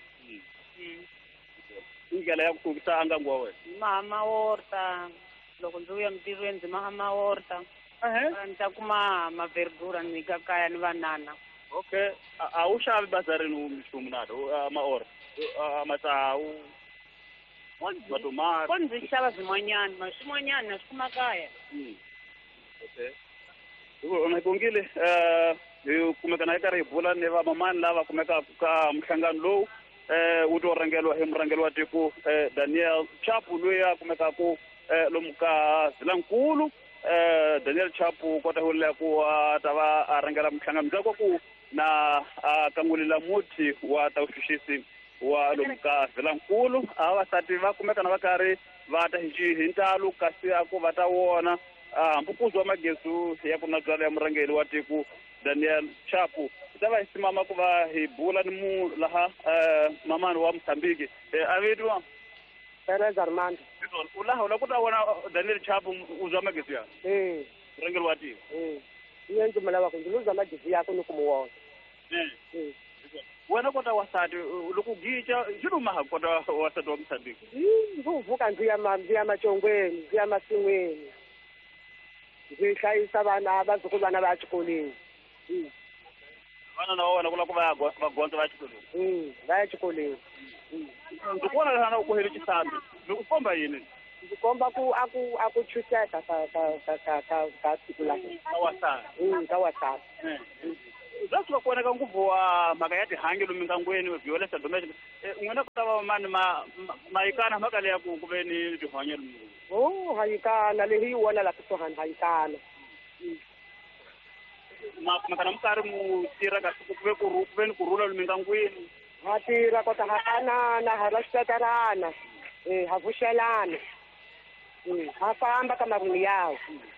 ndlela ya ku hluvisa angangu wa wena Mama worta. Loko ndzi ya mitirhweni ndzi mama worta. Ni ta kuma maverdura ni ka kaya ni vanana. okay a wu xavi bazarini minchumu nato maora matsawu matomati Ko ndzi xava swin'wanyana ma swin'wanyana na swi kuma kaya. okay hi bongile eh hi kumeka na hi karhi hi bula ni vamamani lava kumeka ka mhlangano lowu eh wu to rhangeriwa hi murhangeri wa tiko Daniel Chapu loyi a kumekaku lomu ka Vilankulu. eh Daniel Chapu kota hulela ku ta va a rhangela mhlangano bya ku na kangulila muti wa tawuxuxisi wa lomu ka Vilankulu. a vavasati va kumeka na va karhi va ta hi hi ntalo kasi a ku va ta wona hambi ku zwa magezu ya ku na byala ya murhangeri wa tiko Daniel Chapu. Hi ta va hi simama ku va hi bula ni mu laha mamani wa Mozambique. a vitu Teresa Armando. u laha u la ku ta vona Daniel Chapu u zwa magezu ya Eh murhangeri wa tiko eh iye ndzi mi lava ku ndzi luza magezi yako ni ku mi wona. eh wena kota wasati loko gica xinu maha kota wasati wa Mozambique Ndzi vuka ndzi ya ma ndzi ya machongweni ndzi ya masin'wini. Ndzi hlayisa vana vazukulu vana va ya xikolweni. vana na wona kula ku va va gondza va xikolweni mm va ya xikolweni ndzi kuona leswaku ku heli xisati ni ku komba yini ndzi komba ku a ku a ku chuseka ka ka ka ka ka ka siku la ka wasati mm ka wasati za swi koneka ngopfu wa mhaka ya tihangi lomu mingangweni violence domestic n'wina ku ta va mani ma mayikana mhaka leya ku ku ve ni tihanyelo oh hayikana leyi wona la kusuhani hayikana makana mukarhi mu tirha kasi ku ve ku ve ni kurhula lomu mingangweni ha tirha kota ha kanana ha rasitatarana eh ha vuxelana ha famba ka mavun'u yawo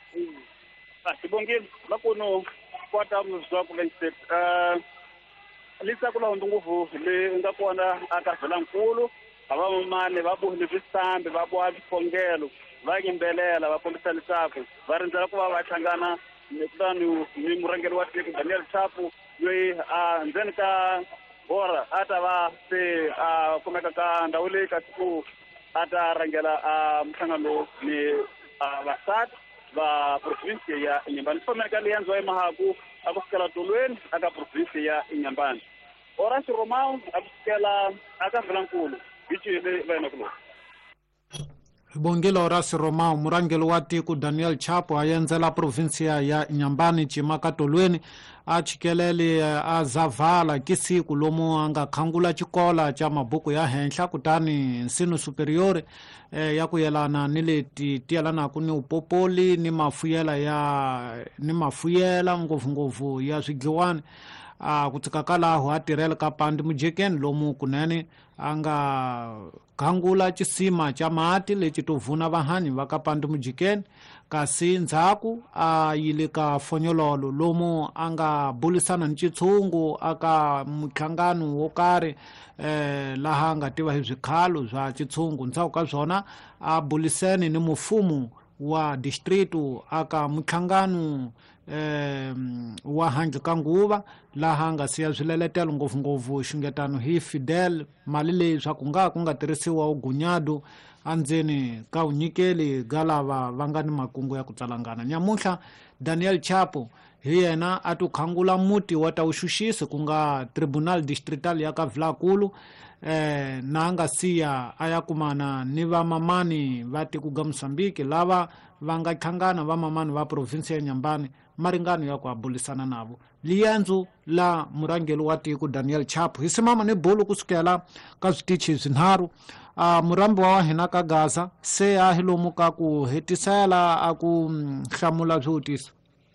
sibongile lakuno kota muzwa ku Venstet uh lisa kula ndunguvu le nga kona aka Velankulu abamamane babuhile visambe babwa vipongelo vayimbelela vakombisa leswaku va rindzela ku va va hlangana nekutani ni murhangeri wa tiko Daniel Chapo loyi a ndzeni ka bora a ta va se a kumeka ka ndhawu leyi kasi ku a ta rhangela a mhlangano ni vasati va provinsi ya Inyambani fomeka liyenzo emahaku akusukela Tolweni aka provinsi ya Inyambani Horace Romao akusukela aka Velankulu bichile vainakulo Bongela Horace Romao murangelo wa tiko Daniel Chapo ayendzela provinsia ya Inyambani chimaka Tolweni a chikelele a zavala kisiku lomu anga khangula chikola cha mabuku ya henhla kutani nsino superior eh, ya kuyelana ni leti tiyelana ku ni upopoli ni mafuyela ya ni mafuyela ngopfungopfu ya swidliwani a kutsikakalaho a tirhela ka pandi mujekeni lomu kunene anga khangula chisima cha mati leci to vuna vahanyi va ka pandi mujekeni kasi ndzhaku a yile ka fonyololo lomu anga bulisana ni chitshungu aka muhlangano wo karhi eh laha nga tiva hi zwikhalo bya chitshungu ndzhaku ka byona a bulisene ni mufumo wa district aka muhlangano eh wa handle ka nguva laha nga siya swileletelo ngopfungopfu xingetano hi Fidel mali leyi swa ku nga ku nga tirhisiwa ugunyado andzeni ka unyikeli galava va nga ni makungu ya ku tsalangana nyamuhla Daniel Chapo hi yena a tu khangula muti wa ta uxuxisi ku nga tribunal distrital ya ka Velankulu eh na nga siya aya kumana ni va mamani va tiko ga Mozambique lava va nga khangana va mamani va province ya Nyambani maringano ya ku abulisana navo liyenzo la murangelo wa tiko Daniel Chapo hisimama ni bolo kusukela ka switichi zinharu a murambi wa hina ka Gaza se a hilomu ka ku hetisela a ku hlamula swivutiso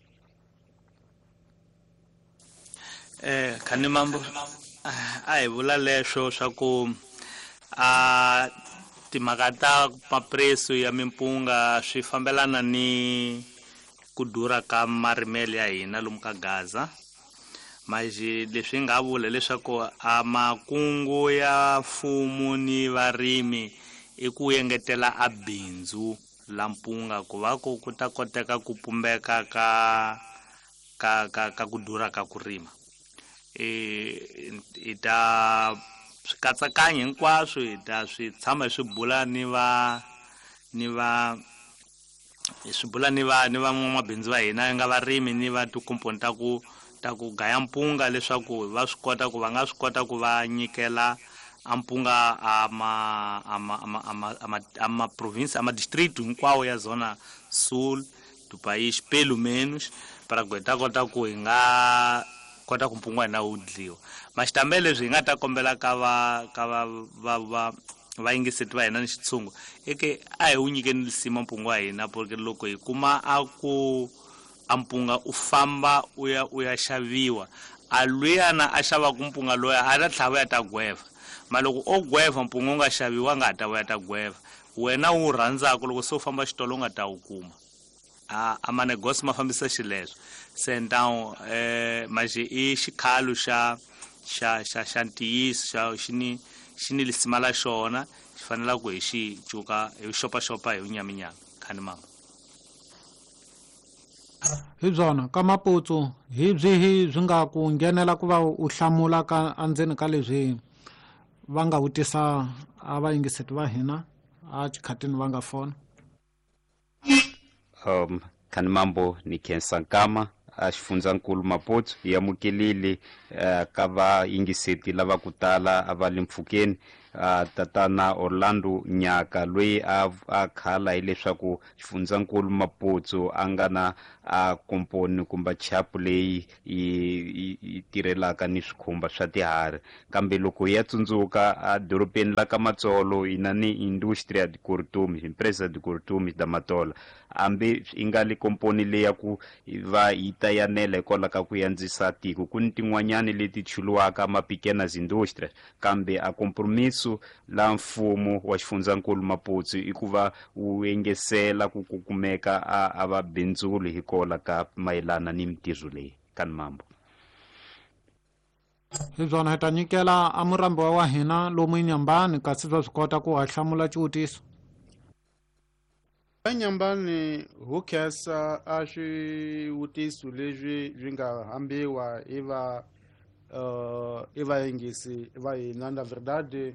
eh khani mambo a hi vula leswo swa ku a timhaka ta mapreso ya mimpunga swi fambelana ni ku durha ka marimelo ya hina lomu ka Gaza maji leswi nga vula leswaku a makungu ya mfumo ni varimi i ku yengetela a bindzu la mpunga ku va ku ku ta koteka ku pumbeka ka ka ka ka ku durha ka ku rima e ita swikatsakanya hinkwaswo ita swi tshama swi bula ni va ni va swi bula ni va ni va mabindzu va hina nga varimi ni va tikomponi ta ku ta ku gaya mpunga leswaku va swi kota ku va nga swi kota ku va nyikela ampunga ama ama ama ama ama province ama district hinkwawo ya zona sul tupai xipelu menos para ku ta kota ku hinga kota ku mpunga na udliwa maxitambele leswi hi nga ta kombela ka va ka va va va va yingiseti va hina ni xitshungu eke a hi wu nyikeni lisima mpunga wa hina porque loko hi kuma a ku ampunga u famba u ya u ya xaviwa a luyana a xavaku mpunga loya a ta tlhava ya ta gweva ma loko o gweva mpunga u nga xaviwa nga ta vuya ta gweva wena wu rhandzaka loko se u famba xitolo u nga ta wu kuma a a manegosi ma fambisa xileswo se ntawu eh maji i xikhalo xa xa xa xa ntiyiso xa xini xini lisima la xona xi fanela ku hi xi cuka hi xopaxopa hi unyaminyama khani mama hi byona ka maputsu hi byihi byi nga ku nghenela ku va u hlamula ka andzeni ka leswi va nga vutisa a vayingiseti va hina a chikhatini va nga fona um khani mambo ni Kensa Nkama a xifundzankulu Maputo hi amukelile uh, ka vayingiseti lava ku tala a va le mpfhukeni uh, tatana Orlando Nyaka loyi a, a khala hileswaku xifundzankulu Maputo a nga na a komponi kumba chapu leyi yi tirhelaka ni swikhumba swa tiharhi kambe loko ya tsundzuka a dorobeni la ka Matsolo ina ni industria de Kurtumi empresa de Kurtumi da Matola ambe ingali komponi leyi ya ku va yi ta yanela hikola ka ku yandzisa tiko ku ni tin'wanyani leti chuluwaka ma-pequenas industries kambe a kompromiso la mfumo wa xifundzankulu Maputo i ku va wu engesela ku kumeka a, a va bindzuli hikola ka mayelana ni mintirho leyi kan mambo hi byona hi ta nyikela a murambiwa wa hina lomu Nyambani kasi bya swi kota ku hlamula xivutiso. Nyambani hu khensa a swivutiso leswi swi nga hambiwa hi va uh, hi vayingisi va hina na verdade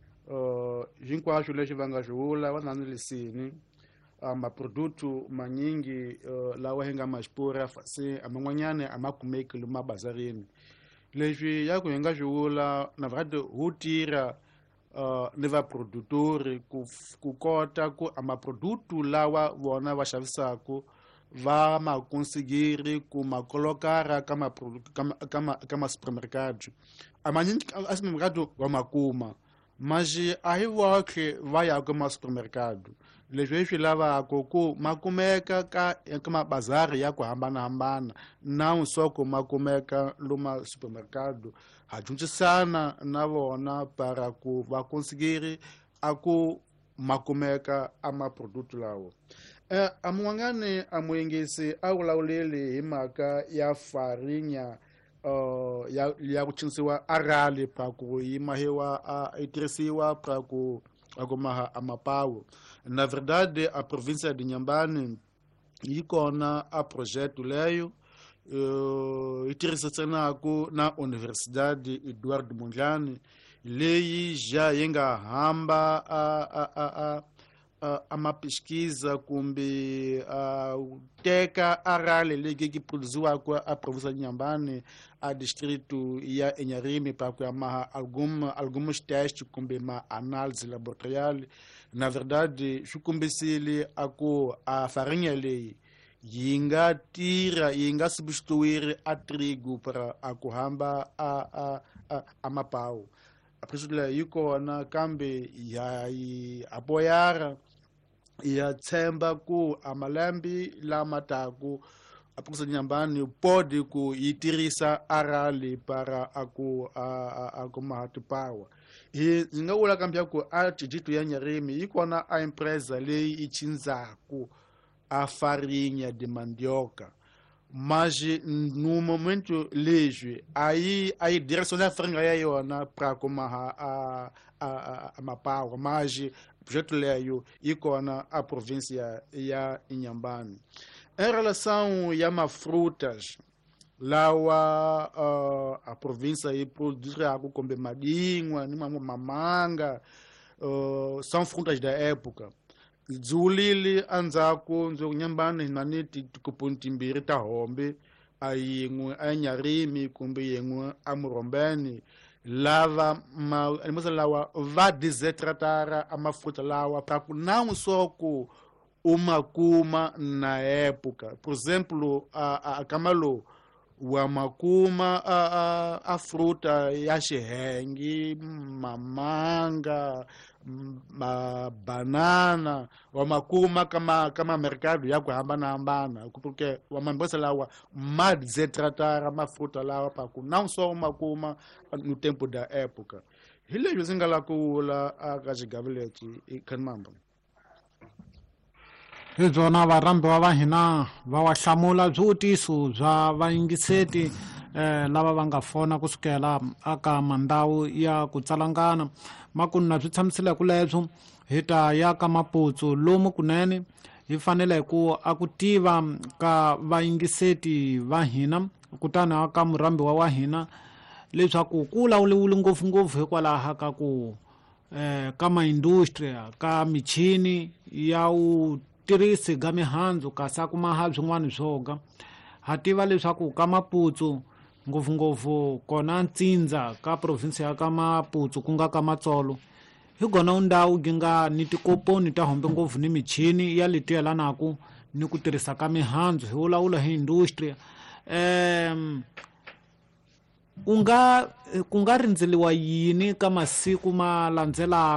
uh, hinkwaswo leswi va nga swi vula va nanilisini uh, maproduto manyingi uh, lawa hi nga ma xipura fasi aman'wanyani a ma kumeki lomu mabazarini leswi ya ku hi nga swi vula na verdade hu tirha Uh, ni vaprodutori ku, ku kota ku amaproduto lawa vona va xavisaka va ma konsigiri ku makolokara ka ma ka ma ka ma supermercado amanyingi a supermercado wa makuma mas a hi votlhe va ya ka ma supermercado leswi swi lavaka ku makumeka ka ka mabazari ya ku hambanahambana na usoko makumeka loma supermercado ha juncisana na vona para ku va konsigiri a ku makumeka a maproduto lawo eh amwangane amuyingisi a vulawuleli hi mhaka ya farinha uh, ya ya ku cinisiwa arali pa ku yi mahiwa a itirisiwa para ku akumaha amapawo na verdade a província de Nyambani yi kona a projeto leyo uh, itirhisanaka na Universidade Eduardo Mondlane leyi já yi nga hamba a a a a a ma pesquisa kumbe a teka arale leyi ki produziwaka a província de Nyambani a distrito ya Enyarimi para ku amaha algum alguns testes kumbe ma análise laboratorial na verdade xikumbisile a ku a farinha leyi yi nga tira yi nga substituir a trigo para a ku hamba a a a, a mapawu a presula yi kona kambe ya yi apoyara ya tshemba ku a malembe lama taku a província de Nyambani pode ku yi tirisa arali para a ku a a ku mahatipawa hi ndzi nga vula kambe ku a distrito ya Nyarimi yi kona a empresa leyi yi cinzaku a farinha de mandioca mas no momento leswi a yi a yi direciona a farinha ya yona para kumaha a a a mapawa mas projeto leyo yi kona a província ya Inhambane em relação ya mafrutas lawa uh, a província aí produz algo como madinha, mamanga, uh, são frutas da época. Zulili anzako nzo Nyambani nani tikupuntimbiri ta hombe ayingu anyarimi kumbe yengu amurombeni lava ma animosa lawa va desetratara amafruta lawa para não só ku uma kuma na época. Por exemplo, a, a, a camalo wa makuma a, a, a fruta ya xihengi, mamanga, ma banana, wa makuma kama kama mercado ya ku hambana-hambana, porque wa mambosa lawa ma desetratara ma fruta lawa para ku não só uma makuma no tempo da época. Hile yuzinga la kula a kajigavileti ikanmamba. Hi byona varambiwa va hina va wa hlamula swivutiso bya vayingiseti eh, lava va nga fona kusukela aka mandhawu ya ku tsalangana makunu na swi tshamisile ku leswo hi ta ya ka maputsu lomu kunene hi fanele ku a ku tiva ka vayingiseti va hina kutani aka murambiwa wa hina leswaku ku lawuliwile ngopfungopfu hikwalaho ka ku eh, ka maindustria ka michini ya u tirhisi ga mihandzu kasi a kuma ha byin'wana byoga ha tiva leswaku ka Maputsu ngopfungopfu kona ntsindza ka province ya ka Maputsu ku nga ka Matsolo hi gona undhawu gi nga ni tikoponi ta hombe ngopfu ni michini ya leti yelanaku ni ku tirhisa ka mihandzu hi wulawula hi industria um ku nga ku nga rindzeliwa yini ka masiku ma landzelaka